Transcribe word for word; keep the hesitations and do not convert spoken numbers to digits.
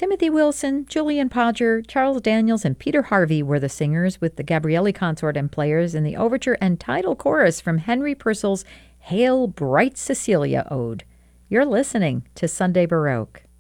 Timothy Wilson, Julian Podger, Charles Daniels, and Peter Harvey were the singers, with the Gabrielli Consort and players in the overture and title chorus from Henry Purcell's Hail, Bright Cecilia Ode. You're listening to Sunday Baroque.